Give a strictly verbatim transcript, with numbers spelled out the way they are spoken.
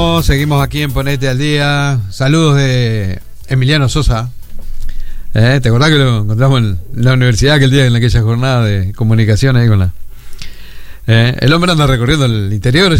Seguimos aquí en Ponete al Día. Saludos de Emiliano Sosa. ¿Eh? ¿Te acordás que lo encontramos en la universidad aquel día en aquella jornada de comunicación ahí con la... Eh, el hombre anda recorriendo el interior.